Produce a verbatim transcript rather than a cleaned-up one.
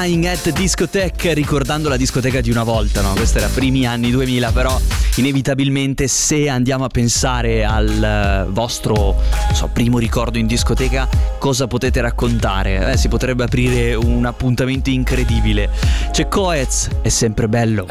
Flying at Discotheque, ricordando la discoteca di una volta, no? Questo era primi anni duemila, però inevitabilmente se andiamo a pensare al vostro, non so, primo ricordo in discoteca, cosa potete raccontare? Eh, si potrebbe aprire un appuntamento incredibile. C'è Coez, è sempre bello.